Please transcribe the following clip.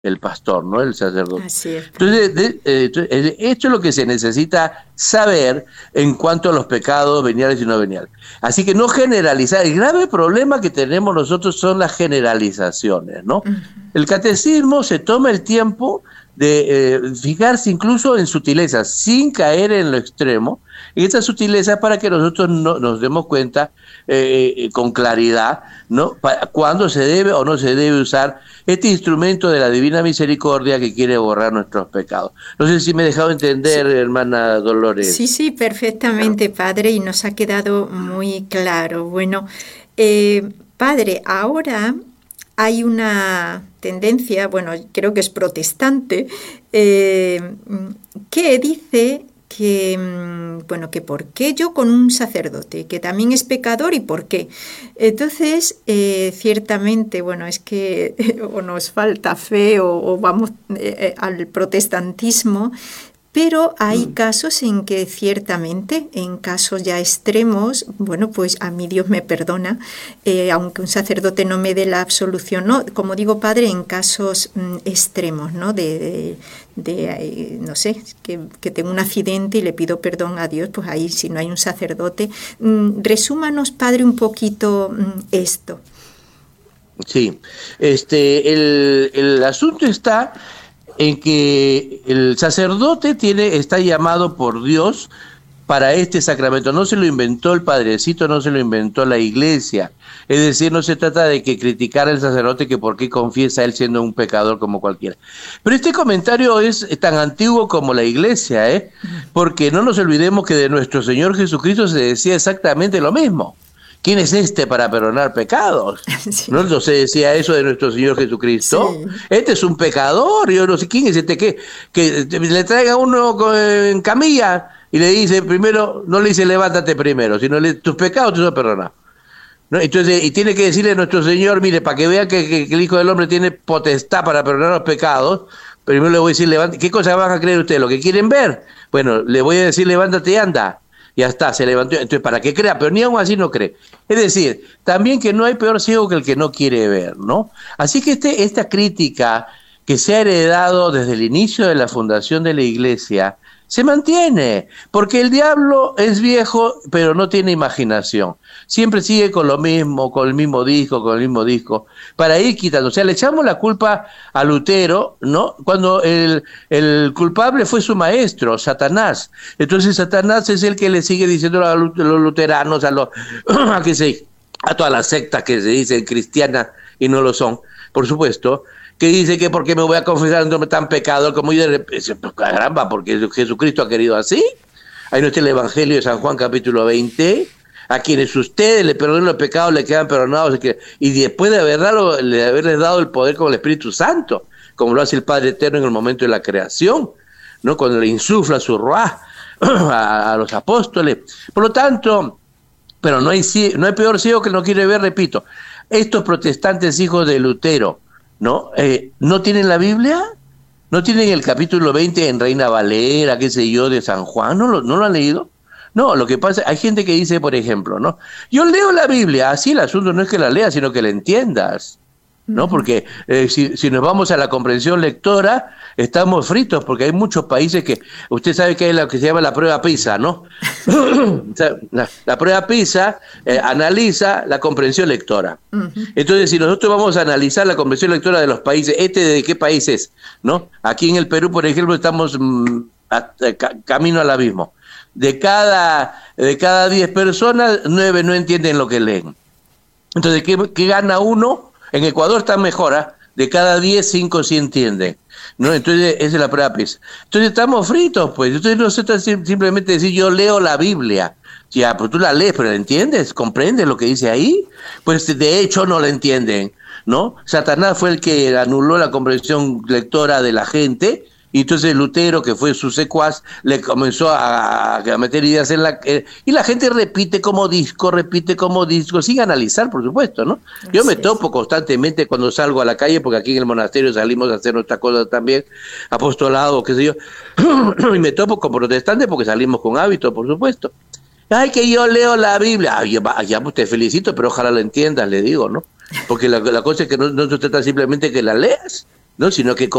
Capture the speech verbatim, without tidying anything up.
el pastor, ¿no? El sacerdote. Así es. Entonces, de, eh, esto es lo que se necesita saber en cuanto a los pecados veniales y no veniales. Así que no generalizar. El grave problema que tenemos nosotros son las generalizaciones, ¿no? Uh-huh. El catecismo se toma el tiempo de eh, fijarse incluso en sutilezas, sin caer en lo extremo, y estas sutilezas para que nosotros no, nos demos cuenta eh, con claridad, ¿no? Para, cuándo se debe o no se debe usar este instrumento de la divina misericordia que quiere borrar nuestros pecados. No sé si me he dejado entender, sí, hermana Dolores. Sí, sí, perfectamente, padre, y nos ha quedado muy claro. Bueno, eh, padre, ahora hay una tendencia, bueno, creo que es protestante, eh, que dice que, bueno, que por qué yo con un sacerdote, que también es pecador, y por qué. Entonces, eh, ciertamente, bueno, es que eh, o nos falta fe o, o vamos eh, al protestantismo. Pero hay casos en que ciertamente, en casos ya extremos, bueno, pues a mí Dios me perdona, eh, aunque un sacerdote no me dé la absolución, ¿no? Como digo, padre, en casos mm, extremos, ¿no? De, de, de eh, no sé, que, que tengo un accidente y le pido perdón a Dios, pues ahí si no hay un sacerdote. Mm, resúmanos, padre, un poquito mm, esto. Sí, este, el, el asunto está en que el sacerdote tiene, está llamado por Dios para este sacramento. No se lo inventó el padrecito, no se lo inventó la iglesia. Es decir, no se trata de que criticar al sacerdote que por qué confiesa él siendo un pecador como cualquiera. Pero este comentario es tan antiguo como la iglesia, ¿eh? Porque no nos olvidemos que de nuestro Señor Jesucristo se decía exactamente lo mismo. ¿Quién es este para perdonar pecados? Sí. ¿No? No se decía eso de nuestro Señor Jesucristo. Sí. Este es un pecador, yo no sé quién es este que, que le traiga uno en camilla y le dice primero, no le dice levántate primero, sino le, tus pecados te son perdonados. ¿No? Entonces, y tiene que decirle a nuestro Señor, mire, para que vea que, que, que el Hijo del Hombre tiene potestad para perdonar los pecados, primero le voy a decir, levántate. ¿Qué cosa van a creer ustedes? ¿Lo que quieren ver? Bueno, le voy a decir, levántate y anda. Ya está, se levantó. Entonces, ¿para qué crea? Pero ni aún así no cree. Es decir, también que no hay peor ciego que el que no quiere ver, ¿no? Así que este, esta crítica que se ha heredado desde el inicio de la fundación de la Iglesia se mantiene, porque el diablo es viejo, pero no tiene imaginación. Siempre sigue con lo mismo, con el mismo disco, con el mismo disco, para ir quitando. O sea, le echamos la culpa a Lutero, ¿no? Cuando el, el culpable fue su maestro, Satanás. Entonces Satanás es el que le sigue diciendo a los luteranos, a, los, a, que se, a todas las sectas que se dicen cristianas y no lo son, por supuesto, que dice que porque me voy a confesar un hombre tan pecador como yo, pues, caramba, porque Jesucristo ha querido así. Ahí no está el Evangelio de San Juan capítulo veinte, a quienes ustedes le perdonen los pecados le quedan perdonados, y después de, haber dado, de haberles dado el poder con el Espíritu Santo, como lo hace el Padre Eterno en el momento de la creación, ¿no? Cuando le insufla su ruaj a, a los apóstoles. Por lo tanto, pero no hay, no hay peor ciego que no quiere ver, repito, estos protestantes hijos de Lutero, ¿no? Eh, ¿No tienen la Biblia? ¿No tienen el capítulo veinte en Reina Valera, qué sé yo, de San Juan? ¿No lo, no lo han leído? No, lo que pasa, hay gente que dice, por ejemplo, ¿no? Yo leo la Biblia, así el asunto no es que la leas, sino que la entiendas, ¿no? Porque eh, si, si nos vamos a la comprensión lectora, estamos fritos, porque hay muchos países que, usted sabe que hay lo que se llama la prueba PISA, ¿no? la, la prueba PISA eh, analiza la comprensión lectora. Uh-huh. Entonces, si nosotros vamos a analizar la comprensión lectora de los países, ¿este de qué país es? ¿No? Aquí en el Perú, por ejemplo, estamos mmm, a, a, a, camino al abismo. De cada, de cada diez personas, nueve no entienden lo que leen. Entonces, ¿qué, qué gana uno? En Ecuador está mejor, ¿eh? De cada diez, cinco sí entienden, ¿no? Entonces, esa es la prueba PISA. Entonces, estamos fritos, pues. Entonces, no se trata simplemente de decir, yo leo la Biblia. Ya, pues tú la lees, pero ¿la entiendes? ¿Comprendes lo que dice ahí? Pues, de hecho, no la entienden, ¿no? Satanás fue el que anuló la comprensión lectora de la gente, y entonces Lutero, que fue su secuaz, le comenzó a, a meter ideas en la... Eh, y la gente repite como disco, repite como disco, sin analizar, por supuesto, ¿no? Yo me topo constantemente cuando salgo a la calle, porque aquí en el monasterio salimos a hacer nuestras cosas también, apostolado, qué sé yo, y me topo con protestantes porque salimos con hábito, por supuesto. Ay, que yo leo la Biblia. Ay, ya, ya pues te felicito, pero ojalá la entiendas, le digo, ¿no? Porque la, la cosa es que no, no se trata simplemente que la leas, ¿no? Sino que